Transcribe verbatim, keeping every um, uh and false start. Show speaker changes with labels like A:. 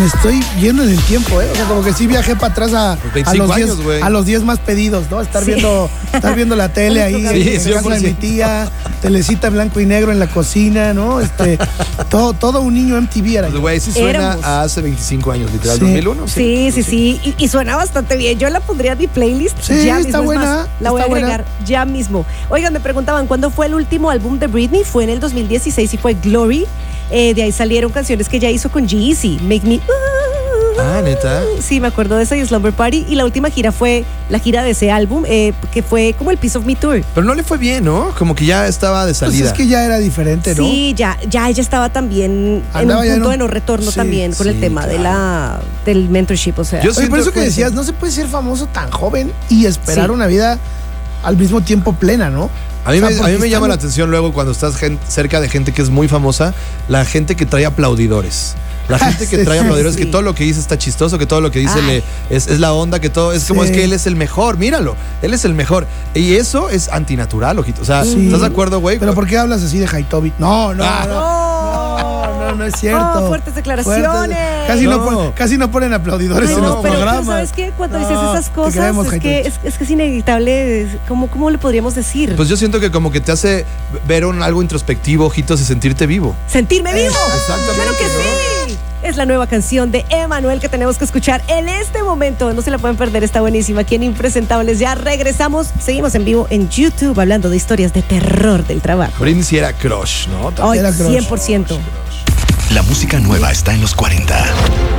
A: Estoy yendo en el tiempo, ¿eh? O sea, como que sí viajé para atrás a, a los diez, a los diez más pedidos, ¿no? Estar sí. viendo estar viendo la tele ahí, sí, en sí, casa de mi tía, telecita blanco y negro en la cocina, ¿no? Este, todo, todo un niño M T V era.
B: Pues, güey, sí suena Éramos. a hace veinticinco años, literal, sí. dos mil uno.
C: Sí, sí, sí, sí. Y, y suena bastante bien. Yo la pondría en mi playlist
A: sí,
C: ya
A: está
C: mismo.
A: buena.
C: Más, la voy a agregar buena. ya mismo. Oigan, me preguntaban, ¿cuándo fue el último álbum de Britney? Fue en el dos mil dieciséis y fue Glory. Eh, de ahí salieron canciones que ella hizo con G-Eazy. Make Me...
B: Ah, ¿neta?
C: Sí, me acuerdo de esa y Slumber Party. Y la última gira fue la gira de ese álbum, eh, que fue como el Piece of Me Tour.
B: Pero no le fue bien, ¿no? Como que ya estaba de salida.
A: Pues es que ya era diferente, ¿no?
C: Sí, ya, ya ella estaba también
A: Andaba
C: en un punto
A: un...
C: de no retorno sí, también con sí, el tema claro. de la, del mentorship, o sea.
A: Yo Oye, por eso que decías, no se puede ser famoso tan joven y esperar sí. una vida al mismo tiempo plena, ¿no?
B: A mí, o sea, me, a mí me llama la atención luego cuando estás gente, cerca de gente que es muy famosa, la gente que trae aplaudidores. La gente que trae aplaudidores, sí. que todo lo que dice está chistoso, que todo lo que dice le, es, es la onda, que todo, es sí. como es que él es el mejor, míralo, él es el mejor. Y eso es antinatural, ojito. O sea, sí. ¿estás de acuerdo, güey?
A: ¿Pero por qué hablas así de Haitobi? No, no, ah. no, no, no, no es cierto.
C: Oh, fuertes declaraciones. Fuertes.
A: Casi no, no, pon, casi no ponen aplaudidores Ay, en no, los
C: pero,
A: programas.
C: Pero ¿sabes qué? Cuando no, dices esas cosas, queremos, es, que, es, es que es inevitable. ¿Cómo, ¿Cómo le podríamos decir?
B: Pues yo siento que como que te hace ver un, algo introspectivo, ojitos, y sentirte vivo.
C: ¿Sentirme vivo?
B: Exactamente.
C: ¡Claro que sí! Es la nueva canción de Emmanuel que tenemos que escuchar en este momento. No se la pueden perder, está buenísima. Aquí en Impresentables ya regresamos. Seguimos en vivo en YouTube hablando de historias de terror del trabajo.
B: Britney sí era crush, ¿no?
C: Ay,
A: era crush.
C: cien por ciento.
D: La música nueva está en los cuarenta.